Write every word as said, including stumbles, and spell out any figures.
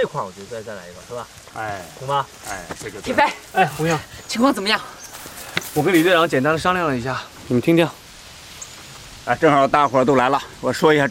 块我觉得再再来一个，是吧？ 哎， 行吧？ 哎，这就铁飞， 哎，红英， 情况怎么样？ 我跟李队长简单的商量了一下，你们听听。 哎，正好大伙儿都来了，我说一下。